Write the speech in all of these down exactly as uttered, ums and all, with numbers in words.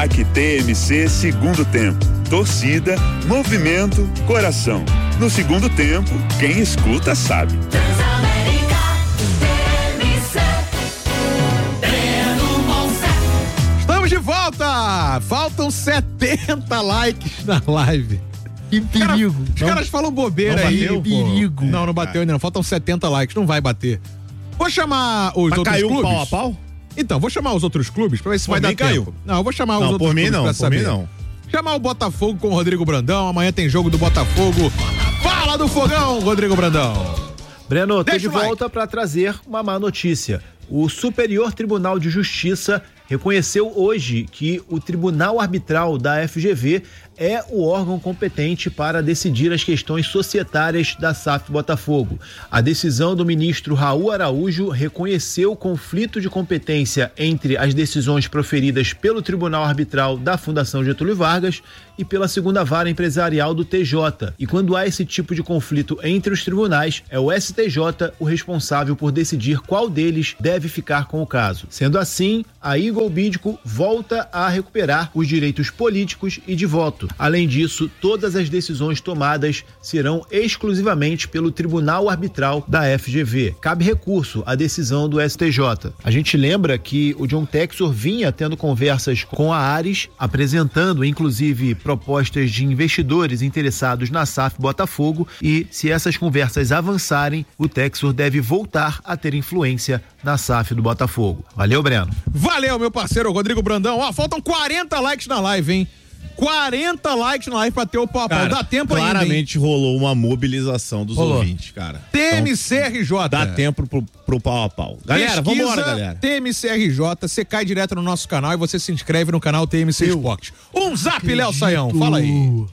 Aqui T M C segundo tempo. Torcida, movimento, coração. No segundo tempo, quem escuta sabe. Transamérica, T M C, Breno Monserrat. Estamos de volta! Faltam setenta likes na live. Que perigo. Cara, os caras falam bobeira não aí. Bateu, pô. perigo. Não, não bateu ainda não. Faltam setenta likes. Não vai bater. Vou chamar os Mas outros caiu clubes. pau a pau? Então, vou chamar os outros clubes pra ver se Por vai mim dar caiu. tempo. Não, eu vou chamar os Não, outros por mim clubes não, pra por saber. mim não. Chamar o Botafogo com o Rodrigo Brandão. Amanhã tem jogo do Botafogo. Fala do Fogão, Rodrigo Brandão. Breno, tô Deixa de o like. volta para trazer uma má notícia. O Superior Tribunal de Justiça reconheceu hoje que o Tribunal Arbitral da F G V é o órgão competente para decidir as questões societárias da S A F Botafogo. A decisão do ministro Raul Araújo reconheceu o conflito de competência entre as decisões proferidas pelo Tribunal Arbitral da Fundação Getúlio Vargas e pela segunda vara empresarial do T J. E quando há esse tipo de conflito entre os tribunais, é o S T J o responsável por decidir qual deles deve ficar com o caso. Sendo assim, a Eagle Bídico volta a recuperar os direitos políticos e de voto. Além disso, todas as decisões tomadas serão exclusivamente pelo Tribunal Arbitral da F G V. Cabe recurso à decisão do S T J. A gente lembra que o John Texor vinha tendo conversas com a Ares, apresentando inclusive propostas de investidores interessados na S A F Botafogo, e se essas conversas avançarem, o Texor deve voltar a ter influência na S A F do Botafogo. Valeu, Breno. Valeu, meu parceiro Rodrigo Brandão. Ó, faltam quarenta likes na live, hein? quarenta likes na live pra ter o pau a pau. Dá tempo ainda, hein? Claramente rolou uma mobilização dos Rolou. ouvintes, cara. T M C R J. Dá tempo pro, pro pau a pau. Galera, Pesquisa vambora, galera. T M C R J, você cai direto no nosso canal e você se inscreve no canal T M C Esportes. Um zap, Léo Saião, fala aí.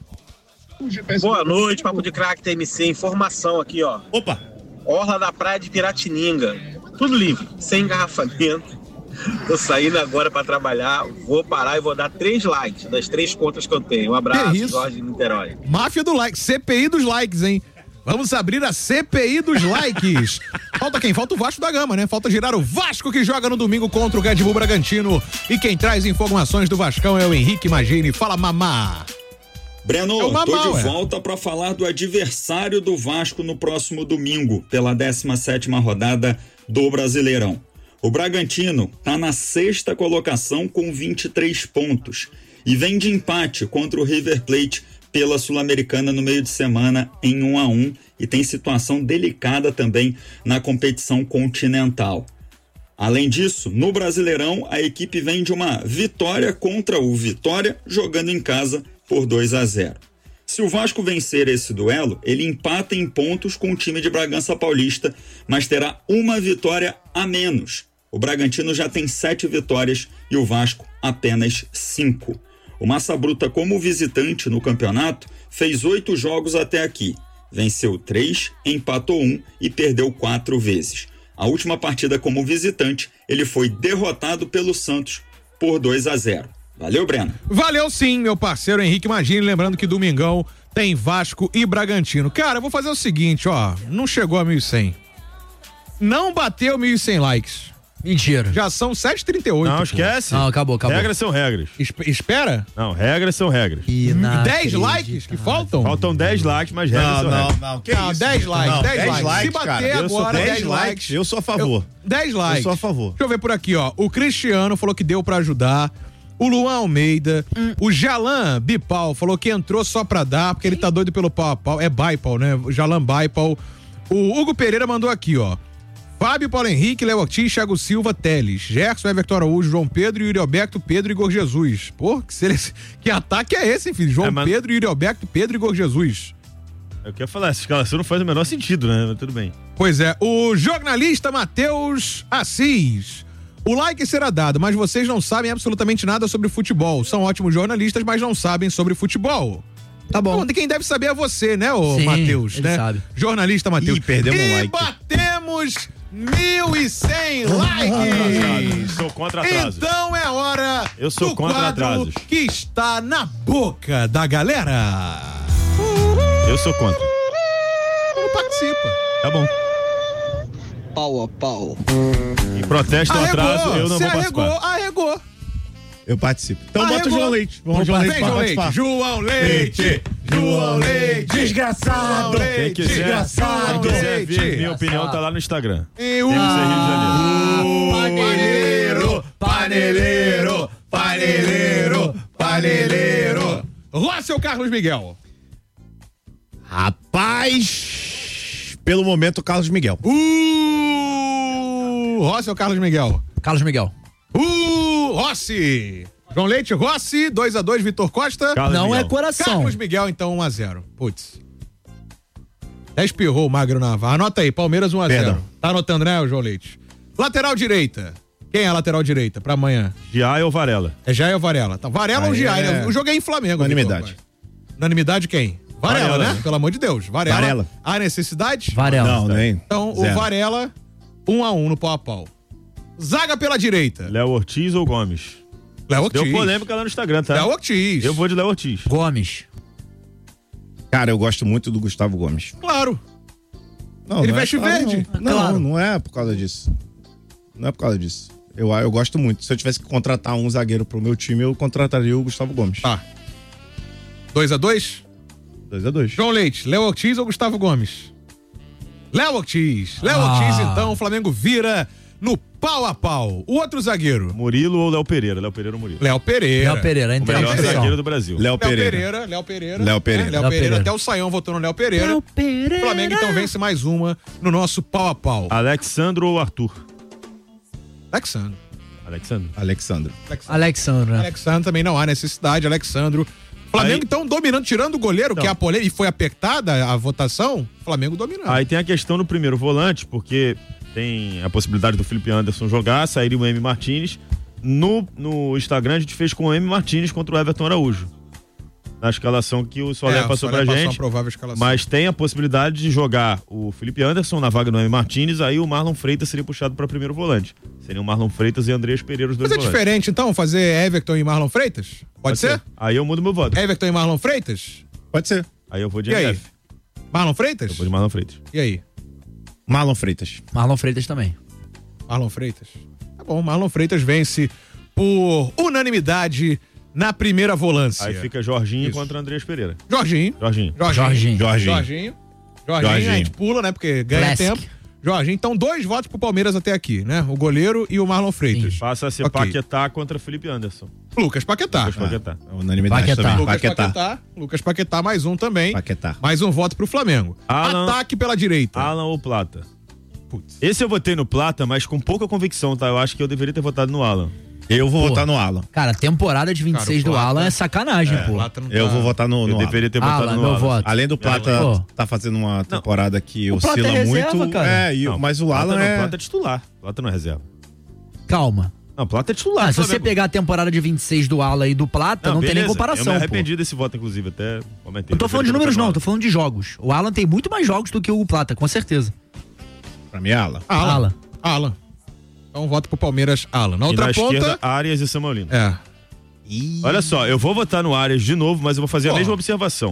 Boa noite, Papo de Craque T M C, informação aqui, ó. Opa! Orla da Praia de Piratininga, tudo livre, sem engarrafamento. Tô saindo agora pra trabalhar, vou parar e vou dar três likes das três contas que eu tenho. Um abraço, Que isso? Jorge de Niterói. Máfia do like, C P I dos likes, hein? Vamos abrir a C P I dos likes. Falta quem? Falta o Vasco da Gama, né? Falta girar o Vasco, que joga no domingo contra o Red Bull Bragantino. E quem traz informações do Vascão é o Henrique Magini. Fala, mamá. Breno, É o Mamau, tô de é. volta para falar do adversário do Vasco no próximo domingo, pela décima sétima rodada do Brasileirão. O Bragantino está na sexta colocação com vinte e três pontos e vem de empate contra o River Plate pela Sul-Americana no meio de semana em um a um e tem situação delicada também na competição continental. Além disso, no Brasileirão, a equipe vem de uma vitória contra o Vitória, jogando em casa por dois a zero. Se o Vasco vencer esse duelo, ele empata em pontos com o time de Bragança Paulista, mas terá uma vitória a menos. O Bragantino já tem sete vitórias e o Vasco apenas cinco. O Massa Bruta, como visitante no campeonato, fez oito jogos até aqui. Venceu três, empatou um e perdeu quatro vezes. A última partida como visitante, ele foi derrotado pelo Santos por dois a zero. Valeu, Breno. Valeu sim, meu parceiro Henrique Magini. Lembrando que domingão tem Vasco e Bragantino. Cara, eu vou fazer o seguinte, ó. Não chegou a mil e cem. Não bateu mil e cem likes. Mentira. Já são sete e trinta e oito. Não, esquece. Não, acabou, acabou. Regras são regras. Esp- espera? Não, regras são regras. dez likes que faltam? Faltam dez likes, mas regras Não, são não, regras. não. Que Não, isso? dez likes, Não, dez likes. likes, Se bater cara. Eu sou agora, dez dez likes, likes. eu sou a favor. Eu- dez likes. Eu sou a favor. Deixa eu ver por aqui, ó. O Cristiano falou que deu pra ajudar. O Luan Almeida. Hum. O Jalan Bipal falou que entrou só pra dar, porque ele tá doido pelo pau a pau. É Baipal, né? O Jalan Baipal. O Hugo Pereira mandou aqui, ó. Fábio, Paulo Henrique, Léo Ortiz, Thiago Silva, Teles, Gerson, Everton Araújo, João Pedro, Yuri Alberto, Pedro e Igor Jesus. Pô, que, sele... que ataque é esse, filho? João É, mas... Pedro, Yuri Alberto, Pedro e Igor Jesus. Eu queria falar, essa escalação não faz o menor sentido, né? Mas tudo bem. Pois é, o jornalista Matheus Assis. O like será dado, mas vocês não sabem absolutamente nada sobre futebol. São ótimos jornalistas, mas não sabem sobre futebol. Tá bom. Então, quem deve saber é você, né, ô Matheus? ele né? sabe. Jornalista Matheus. Ih, perdemos e um like. batemos mil e cem likes. Sou contra atrasos. Então é hora Eu sou do contra quadro atrasos. que está na boca da galera. Eu sou contra. Não participa. Tá bom. Pau a pau. Em protesto ao Arregou, atraso, eu não você vou participar. arregou, arregou. Eu participo. Então Arregou. bota o João Leite. Vamos, João Leite, Vem, pra João Leite. participar. João Leite. João Leite. Desgraçado. João Leite. Quem quiser, Desgraçado. quem quiser ver, Leite. minha opinião tá lá no Instagram. E o Tem que ser Rio de Janeiro. paneleiro, paneleiro, paneleiro, paneleiro. Russell Carlos Miguel. Rapaz, pelo momento, Carlos Miguel. Uh, Rossi ou Carlos Miguel? Carlos Miguel. Uh, Rossi. João Leite, Rossi, dois a dois, Vitor Costa. Carlos Não Miguel. é coração. Carlos Miguel, então, um a zero. Putz. Até espirrou o Magro Navarro. Anota aí, Palmeiras um a zero. Perdão. Tá anotando, né, João Leite? Lateral direita. Quem é a lateral direita pra amanhã? Giai ou Varela? É Jair ou Varela? Tá, Varela Aí ou Giai, é- né? O jogo é em Flamengo. Unanimidade. Vitor. Unanimidade quem? Varela, Varela, né? né? Pelo amor de Deus. Varela. Varela. Há necessidade? Varela. Não, nem. Então, Zero. o Varela, um a um no pau a pau. Zaga pela direita. Léo Ortiz ou Gomes? Léo Ortiz. Deu polêmica lá no Instagram, tá? Léo Ortiz. Eu vou de Léo Ortiz. Gomes. Cara, eu gosto muito do Gustavo Gomes. Claro. Não, Ele não é veste por causa- verde. Não, Claro. não é por causa disso. Não é por causa disso. Eu, eu gosto muito. Se eu tivesse que contratar um zagueiro pro meu time, eu contrataria o Gustavo Gomes. Tá. dois a dois? dois a dois. João Leite, Léo Ortiz ou Gustavo Gomes? Léo Ortiz. Léo Ah. Ortiz, então, o Flamengo vira no pau a pau. O outro zagueiro, Murilo ou Léo Pereira? Léo Pereira ou Murilo? Léo Pereira. Léo Pereira, a O melhor interpretação. zagueiro do Brasil. Léo Léo Pereira. Pereira, Léo Pereira. Léo Pereira. É, Léo Léo Pereira. Pereira. Até o Saião votou no Léo Pereira. Léo Pereira. O Flamengo então vence mais uma no nosso pau a pau. Alexandro ou Arthur? Alexandre. Alexandro. Alexandre. Alexandre. né? Alexandre também não há necessidade. Alexandro. Flamengo Aí- então dominando, tirando o goleiro, Então. que é a polêmica, e foi apertada a votação. Flamengo dominando. Aí tem a questão no primeiro volante, porque tem a possibilidade do Felipe Anderson jogar, sairia o M. Martins. No, no Instagram a gente fez com o M. Martins contra o Everton Araújo. Na escalação que o Soler É, o passou Soler pra passou gente. uma provável escalação. Mas tem a possibilidade de jogar o Felipe Anderson na vaga do M. Martins, aí o Marlon Freitas seria puxado para primeiro volante. Seriam Marlon Freitas e Andreas Pereira os dois Mas é volantes. diferente então fazer Everton e Marlon Freitas? Pode, ser? Aí eu mudo meu voto. Everton e Marlon Freitas? Pode ser. Aí eu vou de E aí? M F. Marlon Freitas? Eu vou de Marlon Freitas. E aí? Marlon Freitas. Marlon Freitas também. Marlon Freitas. Tá bom, Marlon Freitas vence por unanimidade na primeira volância. Aí fica Jorginho Isso. contra Andreas Pereira. Jorginho. Jorginho. Jorginho. Jorginho. Jorginho. Jorginho. Jorginho. Jorginho. A gente pula, né? Porque ganha Classic. tempo. Jorginho. Então, dois votos pro Palmeiras até aqui, né? O goleiro e o Marlon Freitas. Passa a ser Ok. Paquetá contra Felipe Anderson. Lucas Paquetá. Lucas Paquetá. É unanimidade Paquetá. também. Lucas Paquetá. Paquetá. Lucas Paquetá, mais um também. Paquetá. Mais um voto pro Flamengo. Alan- Ataque pela direita. Alan ou Plata? Putz. Esse eu votei no Plata, mas com pouca convicção, tá? Eu acho que eu deveria ter votado no Alan. Eu vou Pô. votar no Alan. Cara, temporada de vinte e seis Cara, o do Plata- Alan é sacanagem, pô. Plata não Eu tá- vou votar no, no Eu Alan. deveria ter votado Alan, no meu Alan. voto. Além do Plata Pô. tá fazendo uma temporada que O Plata oscila é reserva, muito. cara. É, e- Não, mas o Plata Alan não, é. Plata é titular. Plata não é reserva. Calma. Não, Plata é titular. Ah, se você Flamengo. pegar a temporada de vinte e seis do Alan e do Plata, não, tem nem beleza. comparação, Eu me pô. arrependi desse voto, inclusive, até comentei. Não tô falando de Deveria ter números, votado não, no tô falando de jogos. O Alan tem muito mais jogos do que o Plata, com certeza. Pra mim é Alan. Alan. Alan. Alan. Então, voto pro Palmeiras, Alan. Na E outra na ponta. esquerda, Arias e Samuelino. É. Olha só, eu vou votar no Arias de novo, mas eu vou fazer a Porra. mesma observação.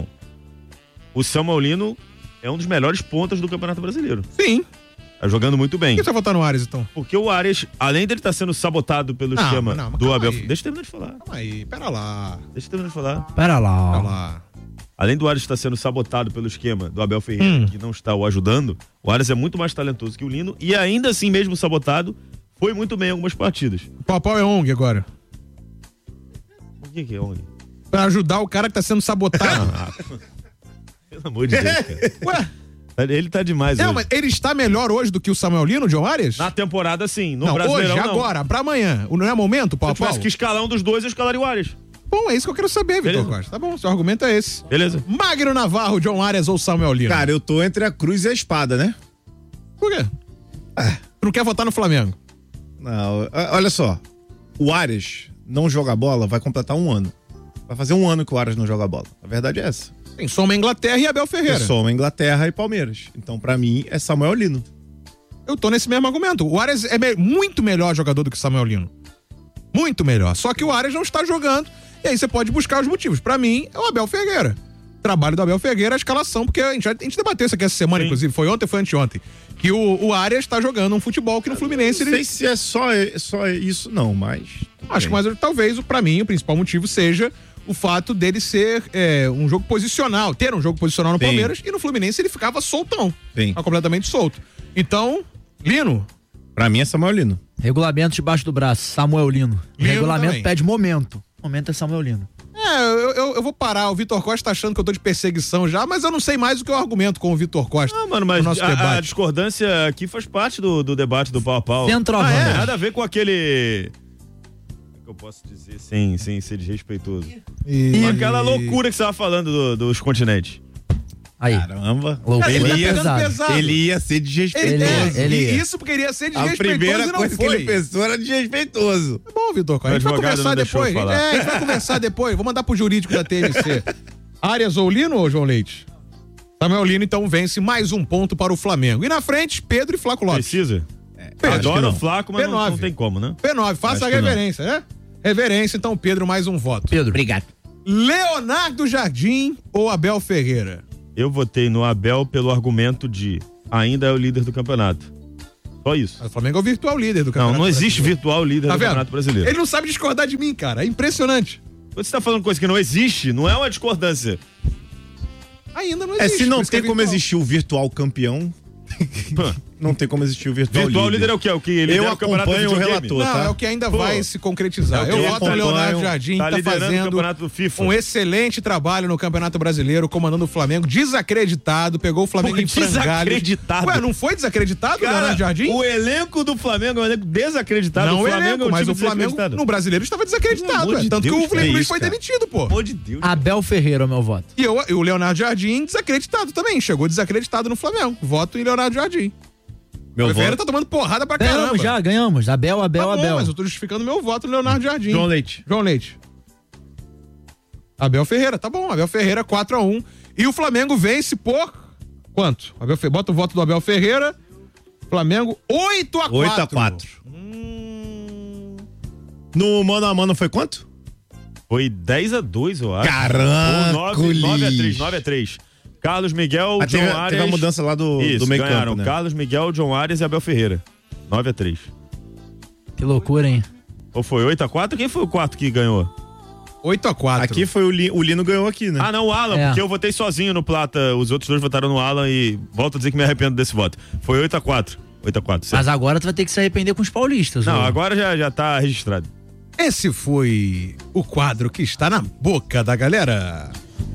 O Samuelino é um dos melhores pontas do Campeonato Brasileiro. Sim. Tá jogando muito bem. Por que você vai votar no Ares, então? Porque o Arias, além dele estar sendo sabotado pelo Não, esquema não, mas do calma Abel. aí. Deixa eu terminar de falar. Calma aí, pera lá. Deixa eu terminar de falar. Pera lá. Pera lá. Além do Arias estar sendo sabotado pelo esquema do Abel Ferreira, Hum. que não está o ajudando, o Arias é muito mais talentoso que o Lino e ainda assim, mesmo sabotado, foi muito bem em algumas partidas. O pau a pau é O N G agora. O que, que é ONG? Pra ajudar o cara que tá sendo sabotado. Pelo amor de Deus, cara. Ué, Ele tá demais não, hoje. mas ele está melhor hoje do que o Samuel Lino, o John Arias? Na temporada, sim. No não, Brasileirão, hoje, não. agora, pra amanhã. Não é momento, Se pau eu a pau? tivesse que escalar um dos dois, eu escalaria o Arias. Bom, é isso que eu quero saber, Vitor Beleza. Costa. Tá bom, seu argumento é esse. Beleza? Magno Navarro, John Arias ou Samuel Lino? Cara, eu tô entre a cruz e a espada, né? Por quê? Tu não quer votar no Flamengo? Não, a- olha só. O Arias não joga bola, vai completar um ano. Vai fazer um ano que o Arias não joga bola. A verdade é essa. Tem Soma Inglaterra e Abel Ferreira. Eu sou Inglaterra e Palmeiras. Então, pra mim, é Samuel Lino. Eu tô nesse mesmo argumento. O Arias é me- muito melhor jogador do que o Samuel Lino. Muito melhor. Só que o Arias não está jogando. E aí você pode buscar os motivos. Pra mim, é o Abel Ferreira. trabalho do Abel Ferreira, a escalação, porque a gente, a gente debateu isso aqui essa semana, Sim. inclusive, foi ontem, foi anteontem, que o, o Arias tá jogando um futebol que no Fluminense Não ele... sei se é só, só isso, não, mas. Acho que, mas talvez, pra mim, o principal motivo seja o fato dele ser é, um jogo posicional, ter um jogo posicional no Sim. Palmeiras, e no Fluminense ele ficava soltão. Sim. Tá completamente solto. Então, Lino, Pra mim é Samuel Lino. Regulamento debaixo do braço, Samuel Lino. Lino Regulamento também. pede momento. Momento é Samuel Lino. é, eu, eu, eu vou parar. O Vitor Costa tá achando que eu tô de perseguição já, mas eu não sei mais o que eu argumento com o Vitor Costa. Ah, mano, mas no nosso a, a debate. discordância aqui faz parte do, do debate do pau a pau. Centroavante. Ah, é? Nada a ver com aquele... Como é que eu posso dizer sem, sem ser desrespeitoso? E... Aquela loucura que você tava falando do- dos continentes. Aí. Caramba. Loucura ele, ia, pesado. pesado. ele ia ser Ele, desrespeitoso. é, ele e é. isso porque queria ser A desrespeitoso primeira e não coisa foi. que ele pensou era desrespeitoso. Tá bom, Vitor Costa. A gente vai advogado conversar não deixou depois. eu falar. É, a gente vai conversar depois. Vou mandar pro jurídico da T M C. Arias ou Lino ou João Leite? Samuel Lino, então, vence mais um ponto para o Flamengo. E na frente, Pedro e Flaco Lopes. Precisa? Pedro, Adoro não. o Flaco, mas P não, nove. não tem como, né? P nove, faça Acho a que não. reverência, né? Reverência, então, Pedro, mais um voto. Pedro. Obrigado. Leonardo Jardim ou Abel Ferreira? Eu votei no Abel pelo argumento de ainda é o líder do campeonato. Só isso. O Flamengo é o virtual líder do Não, campeonato. não existe brasileiro. virtual líder Tá do vendo? campeonato brasileiro. Ele não sabe discordar de mim, cara. É impressionante. Quando você tá falando coisa que não existe, não é uma discordância. Ainda não É, existe. se não por isso que tem é como virtual. existir o virtual campeão, não tem como existir o virtual, Virtual líder é o quê? O que ele Eu lidera o campeonato do acompanho o videogame? relator. Não, tá? é o que ainda Pô, vai se concretizar. é o que eu eu voto no acompanho, Leonardo Jardim, tá que tá liderando o fazendo campeonato do FIFA. um excelente trabalho no Campeonato Brasileiro, comandando o Flamengo, desacreditado, pegou o Flamengo Pô, em frangalhos. desacreditado. Ué, não foi desacreditado o Cara, Leonardo Jardim? o elenco do Flamengo é um elenco desacreditado. Não o o Flamengo elenco, é um mas time o Flamengo desacreditado. no Brasileiro estava Pelo desacreditado. amor ué. de Tanto Deus, que o Felipe é Luiz isso, foi cara. demitido, pô. Pelo amor de Deus. Abel Ferreira é o meu voto. E, eu, e o Leonardo Jardim desacreditado também. Chegou desacreditado no Flamengo. Voto em Leonardo Jardim. Meu O Ferreira voto. tá tomando porrada pra caramba. Ganhamos já, ganhamos. Abel, Abel, Tá bom, Abel. mas eu tô justificando meu voto no Leonardo Jardim. João Leite. João Leite. Abel Ferreira, tá bom. Abel Ferreira, quatro a um. E o Flamengo vence por quanto? Abel Fe... Bota o voto do Abel Ferreira. Flamengo, oito a quatro. oito a quatro. Hum... No mano a mano foi quanto? Foi dez a dois, eu acho. Caraca, Ou nove a três, nove a três. Carlos Miguel, Ah, John teve, Arias. teve a mudança lá do, Isso, do meio ganharam. campo, né? Carlos Miguel, John Arias e Abel Ferreira. nove a três. Que loucura, hein? Ou foi oito a quatro? Quem foi o quarto que ganhou? oito a quatro. Aqui foi o, Li, o Lino ganhou aqui, né? Ah, não, o Alan, É. porque eu votei sozinho no Plata. Os outros dois votaram no Alan e volto a dizer que me arrependo desse voto. Foi oito a quatro. oito a quatro, certo? Mas agora tu vai ter que se arrepender com os paulistas. Não, ô. agora já, já tá registrado. Esse foi o quadro que está na boca da galera.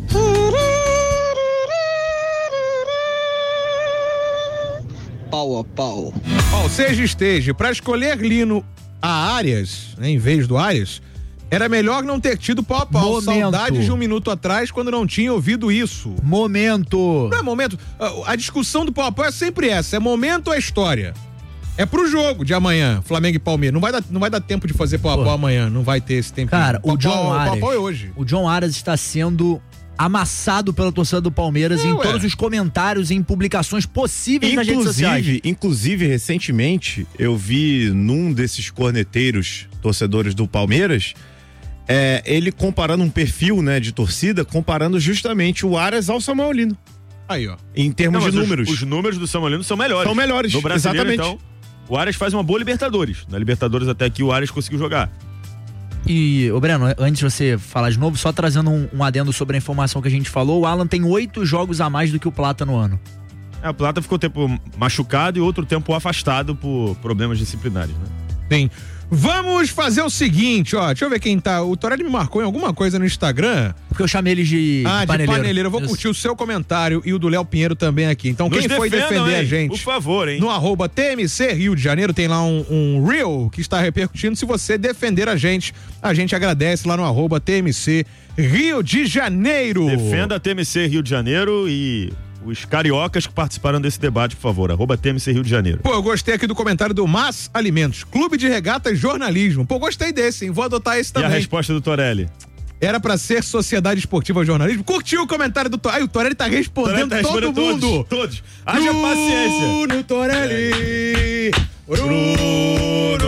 Pau a pau. Ó, seja esteja, pra escolher Lino a Arias, né, em vez do Arias, era melhor não ter tido pau a pau. Momento. Saudades de um minuto atrás quando não tinha ouvido isso. Momento. Não é momento. A, a discussão do pau a pau é sempre essa: é momento ou é história? É pro jogo de amanhã, Flamengo e Palmeiras. Não vai dar, não vai dar tempo de fazer pau a Pô. pau amanhã. Não vai ter esse tempo. Cara, Pau a o John pau- Pau a Arias. pau é hoje. O John Arias está sendo amassado pela torcida do Palmeiras É, em ué. todos os comentários e em publicações possíveis nas redes sociais. Inclusive, inclusive, recentemente, eu vi num desses corneteiros torcedores do Palmeiras, é, ele comparando um perfil, né, de torcida, comparando justamente o Arias ao Samuel Lino, Aí, ó. em termos Não, mas de os- números. Os, números do Samuel Lino são melhores. São melhores, No brasileiro, exatamente. então, o Arias faz uma boa Libertadores. Na Libertadores até aqui o Arias conseguiu jogar. E, ô Breno, antes de você falar de novo, só trazendo um, um adendo sobre a informação que a gente falou, o Alan tem oito jogos a mais do que o Plata no ano. É, o Plata ficou tempo machucado e outro tempo afastado por problemas disciplinares, né? Sim. Vamos fazer o seguinte, ó. Deixa eu ver quem tá. O Torelli me marcou em alguma coisa no Instagram. Porque eu chamei eles de, Ah, de de paneleiro. paneleiro. Eu vou Isso. curtir o seu comentário e o do Léo Pinheiro também aqui. Então, Nos quem foi defendam, defender a hein? gente? Por favor, hein? No arroba T M C Rio de Janeiro tem lá um, um reel que está repercutindo. Se você defender a gente, a gente agradece lá no arroba T M C Rio de Janeiro. Defenda a T M C Rio de Janeiro e os cariocas que participaram desse debate, por favor. Arroba T M C Rio de Janeiro. Pô, eu gostei aqui do comentário do Mas Alimentos, Clube de Regatas Jornalismo. Pô, gostei desse, hein? Vou adotar esse E a também. resposta do Torelli? Era pra ser Sociedade Esportiva Jornalismo. Curtiu o comentário do Torelli? Ai, o Torelli tá respondendo Torelli tá todo respondendo mundo. Todos, todos. Haja paciência. Bruno Torelli. Bruno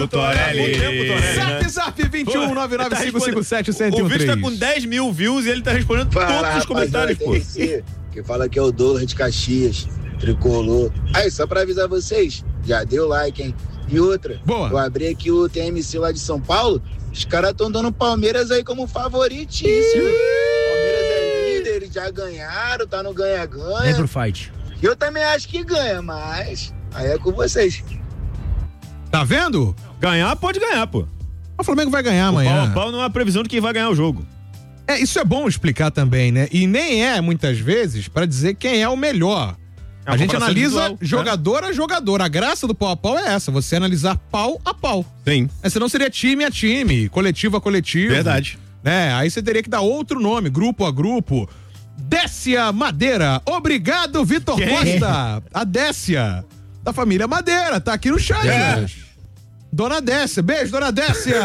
o Torelli. Zap, zap, vinte e um, nove nove cinco cinco sete, um zero um três. O vídeo tá com dez mil views e ele tá respondendo todos os comentários, pô. Quem fala que é o Douglas de Caxias, tricolor. Aí, só pra avisar vocês, já deu like, hein? E outra, Boa. eu abri aqui o T M C lá de São Paulo, os caras estão dando Palmeiras aí como favoritíssimo. Palmeiras é líder, eles já ganharam, tá no Vem ganha-ganha. pro fight. Eu também acho que ganha, mas aí é com vocês. Tá vendo? Ganhar, pode ganhar, pô. O Flamengo vai ganhar O pau amanhã. a pau não é a previsão de quem vai ganhar o jogo. É, isso é bom explicar também, né? E nem é, muitas vezes, pra dizer quem é o melhor. É a uma gente comparação analisa individual, jogador a jogador. A graça do pau a pau é essa, você analisar pau a pau. Sim. É, senão seria time a time, coletivo a coletivo. Verdade. Né? Aí você teria que dar outro nome, grupo a grupo. Décia Madeira. Obrigado, Vitor Quem? Costa. A Décia, da família Madeira, tá aqui no chat. É. Dona Décia. Beijo, Dona Décia.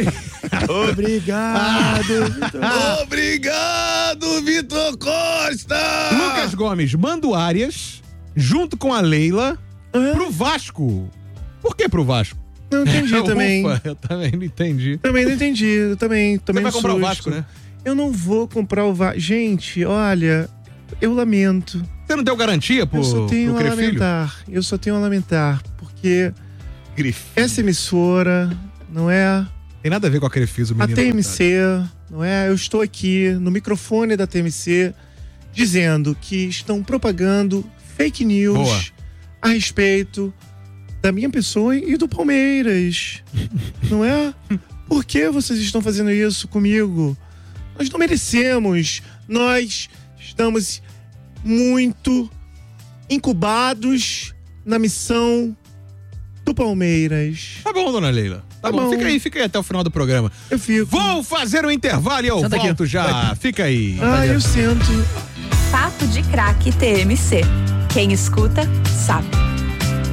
Obrigado, Vitor. Obrigado, Vitor Costa. Lucas Gomes, Mando Arias, junto com a Leila, pro Vasco. Por que pro Vasco? Não entendi também. Ufa, eu também não entendi. Também não entendi. Eu também, também Você vai comprar o susto. Vasco, né? Eu não vou comprar o Vasco. Gente, olha, eu lamento. Você não deu garantia pro, eu só tenho pro a Crefilho? lamentar. Eu só tenho a lamentar, porque essa emissora, não é? Tem nada a ver com a Crefisa, o A menino. T M C, não é? Eu estou aqui no microfone da T M C dizendo que estão propagando fake news Boa. a respeito da minha pessoa e do Palmeiras. Não é? Por que vocês estão fazendo isso comigo? Nós não merecemos. Nós estamos muito incubados na missão do Palmeiras. Tá bom, dona Leila. Tá, Tá bom. bom. Fica aí, fica aí até o final do programa. Eu fico. Vou fazer o intervalo e eu Senta aqui. volto já. Fica aí. Ah, eu sinto. Papo de Craque T M C. Quem escuta, sabe.